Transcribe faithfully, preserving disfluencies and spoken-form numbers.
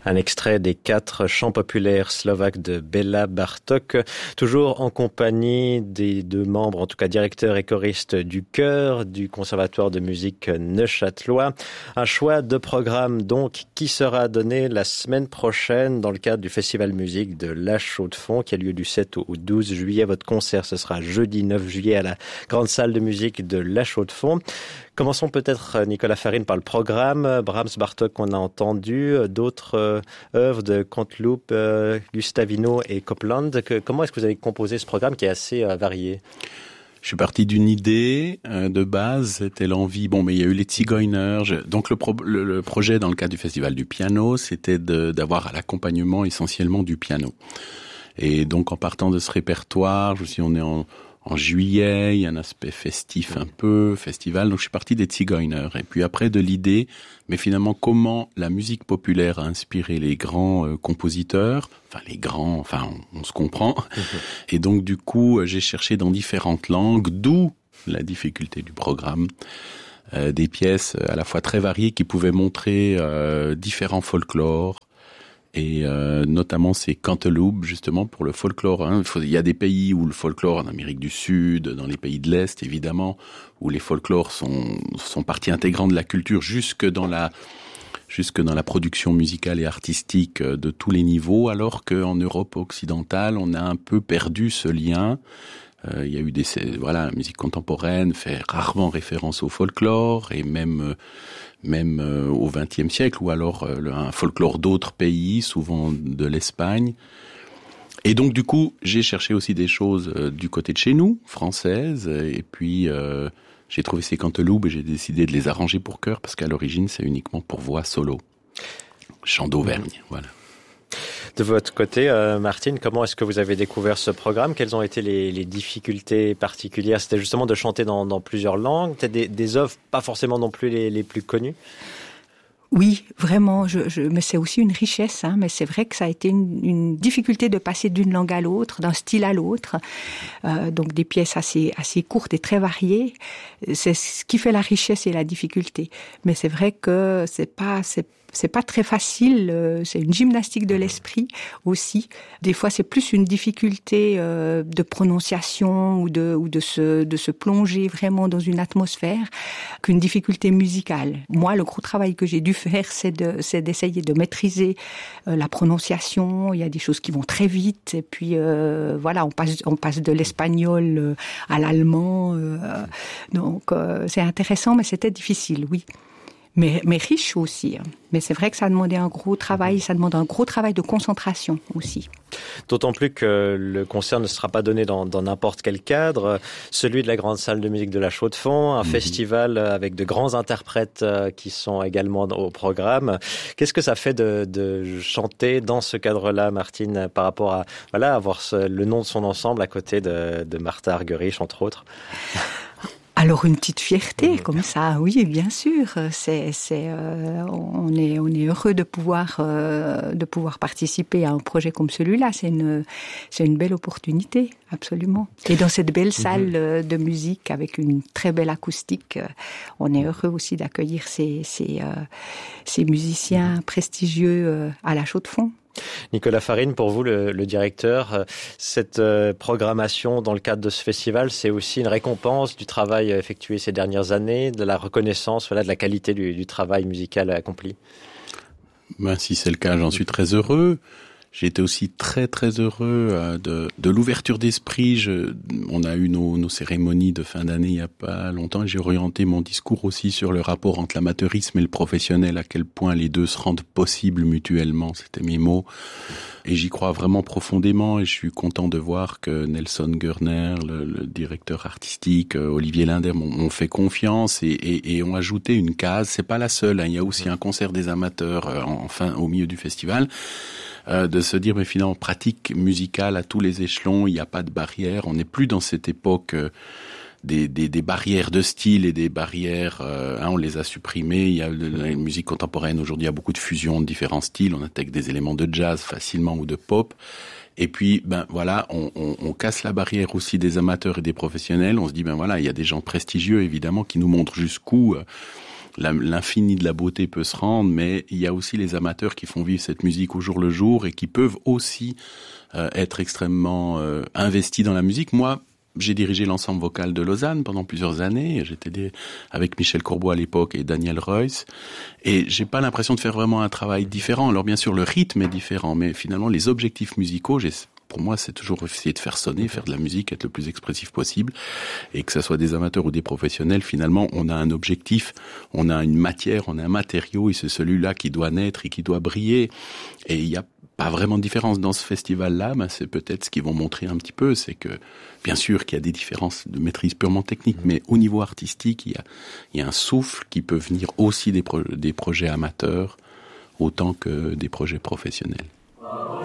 Un extrait des quatre chants populaires slovaques de Béla Bartók, toujours en compagnie des deux membres, en tout cas directeurs et choristes du chœur du Conservatoire de musique neuchâtelois. Un choix de programme donc qui sera donné la semaine prochaine dans le cadre du Festival Musique de La Chaux-de-Fonds qui a lieu du sept au douze juillet. Votre concert, ce sera jeudi neuf juillet à la grande salle de musique de La Chaux-de-Fonds. Commençons peut-être, Nicolas Farine, par le programme. Brahms, Bartók qu'on a entendu, d'autres euh, œuvres de Canteloup, euh, Gustavino et Copland. Que, comment est-ce que vous avez composé ce programme qui est assez euh, varié? Je suis parti d'une idée euh, de base, c'était l'envie. Bon, mais il y a eu les Zigeuners. Je, donc le, pro, le, le projet dans le cadre du Festival du piano, c'était de, d'avoir à l'accompagnement essentiellement du piano. Et donc en partant de ce répertoire, je me suis dit, on est en En juillet, il y a un aspect festif un peu, festival. Donc je suis parti des Zigeuners. Et puis après de l'idée, mais finalement comment la musique populaire a inspiré les grands euh, compositeurs, enfin les grands, enfin on, on se comprend. Mm-hmm. Et donc du coup, j'ai cherché dans différentes langues, d'où la difficulté du programme, euh, des pièces à la fois très variées qui pouvaient montrer euh, différents folklores. Et euh, notamment c'est Canteloup justement pour le folklore. Hein. Il, faut, il y a des pays où le folklore en Amérique du Sud, dans les pays de l'Est évidemment, où les folklores sont sont partie intégrante de la culture jusque dans la jusque dans la production musicale et artistique de tous les niveaux, alors qu'en Europe occidentale on a un peu perdu ce lien. Euh, il y a eu des voilà, la musique contemporaine fait rarement référence au folklore et même euh, même euh, au vingtième siècle, ou alors euh, le, un folklore d'autres pays, souvent de l'Espagne. Et donc du coup, j'ai cherché aussi des choses euh, du côté de chez nous, françaises, et puis euh, j'ai trouvé ces Canteloup et j'ai décidé de les arranger pour chœur, parce qu'à l'origine, c'est uniquement pour voix solo. Chant d'Auvergne, voilà. De votre côté, euh, Martine, comment est-ce que vous avez découvert ce programme? Quelles ont été les, les difficultés particulières? C'était justement de chanter dans, dans plusieurs langues, peut-être des, des œuvres pas forcément non plus les, les plus connues? Oui, vraiment, je, je, mais c'est aussi une richesse, hein, mais c'est vrai que ça a été une, une difficulté de passer d'une langue à l'autre, d'un style à l'autre, euh, donc des pièces assez, assez courtes et très variées. C'est ce qui fait la richesse et la difficulté. Mais c'est vrai que c'est pas, c'est C'est pas très facile, euh, c'est une gymnastique de l'esprit aussi. Des fois, c'est plus une difficulté euh, de prononciation ou de ou de se de se plonger vraiment dans une atmosphère qu'une difficulté musicale. Moi, le gros travail que j'ai dû faire, c'est de c'est d'essayer de maîtriser euh, la prononciation. Il y a des choses qui vont très vite et puis euh, voilà, on passe on passe de l'espagnol euh, à l'allemand. Euh, donc euh, c'est intéressant, mais c'était difficile, oui. Mais, mais riche aussi. Mais c'est vrai que ça demandait un gros travail, ça demande un gros travail de concentration aussi. D'autant plus que le concert ne sera pas donné dans, dans n'importe quel cadre. Celui de la grande salle de musique de La Chaux-de-Fonds, un mmh. festival avec de grands interprètes qui sont également au programme. Qu'est-ce que ça fait de, de chanter dans ce cadre-là, Martine, par rapport à voilà avoir ce, le nom de son ensemble à côté de, de Martha Argerich, entre autres? Alors une petite fierté comme ça, oui, bien sûr. C'est, c'est, euh, on est, on est heureux de pouvoir, euh, de pouvoir participer à un projet comme celui-là. C'est une, c'est une belle opportunité, absolument. Et dans cette belle salle mm-hmm. de musique avec une très belle acoustique, on est heureux aussi d'accueillir ces, ces, euh, ces musiciens mm-hmm. prestigieux euh, à La Chaux-de-Fonds. Nicolas Farine, pour vous, le, le directeur, cette euh, programmation dans le cadre de ce festival, c'est aussi une récompense du travail effectué ces dernières années, de la reconnaissance, voilà, de la qualité du, du travail musical accompli? Ben, si c'est le cas, j'en suis très heureux. J'ai été aussi très très heureux euh, de, de l'ouverture d'esprit. Je, on a eu nos, nos cérémonies de fin d'année il y a pas longtemps et j'ai orienté mon discours aussi sur le rapport entre l'amateurisme et le professionnel, à quel point les deux se rendent possibles mutuellement, c'était mes mots. Et j'y crois vraiment profondément et je suis content de voir que Nelson Görner, le, le directeur artistique, Olivier Linder m'ont fait confiance et, et, et ont ajouté une case. C'est pas la seule, hein. Il y a aussi un concert des amateurs euh, enfin au milieu du festival. Euh, de se dire mais finalement pratique musicale à tous les échelons, il n'y a pas de barrière, on n'est plus dans cette époque euh, des, des, des barrières de style et des barrières, euh, hein, on les a supprimées. Il y a la musique contemporaine aujourd'hui, il y a beaucoup de fusion de différents styles, on intègre des éléments de jazz facilement ou de pop. Et puis, ben voilà, on, on, on casse la barrière aussi des amateurs et des professionnels. On se dit ben voilà, il y a des gens prestigieux évidemment qui nous montrent jusqu'où. Euh, la, l'infini de la beauté peut se rendre, mais il y a aussi les amateurs qui font vivre cette musique au jour le jour et qui peuvent aussi euh, être extrêmement euh, investis dans la musique. Moi, j'ai dirigé l'ensemble vocal de Lausanne pendant plusieurs années. J'étais des, avec Michel Courbois à l'époque et Daniel Reuss. Et j'ai pas l'impression de faire vraiment un travail différent. Alors bien sûr, le rythme est différent, mais finalement, les objectifs musicaux, j'ai, pour moi, c'est toujours essayer de faire sonner, faire de la musique, être le plus expressif possible. Et que ça soit des amateurs ou des professionnels, finalement, on a un objectif, on a une matière, on a un matériau, et c'est celui-là qui doit naître et qui doit briller. Et il y a pas vraiment de différence dans ce festival-là, mais c'est peut-être ce qu'ils vont montrer un petit peu, c'est que, bien sûr qu'il y a des différences de maîtrise purement technique, mais au niveau artistique, il y a, il y a un souffle qui peut venir aussi des, pro- des projets amateurs, autant que des projets professionnels.